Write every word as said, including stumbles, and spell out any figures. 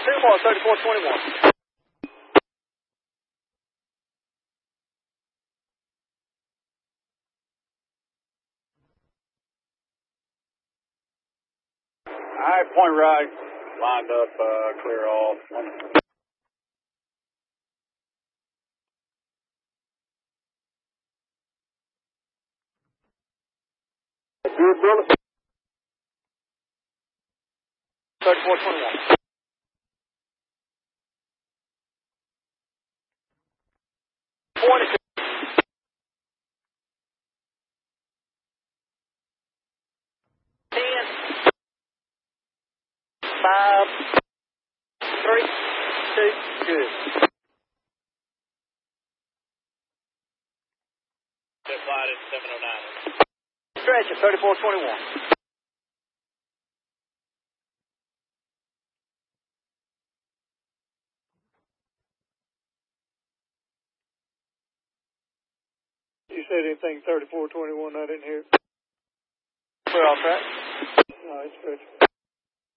Two more, thirty-four twenty-one. All right, point right. Lined up, uh, clear off. Good, Billy. thirty-four twenty-one. twenty-two. ten. five. three. two. Good. Set flight at seven oh nine. Stretch at thirty-four twenty-one. You said anything thirty-four twenty-one I didn't hear? Clear off track. All right, stretch.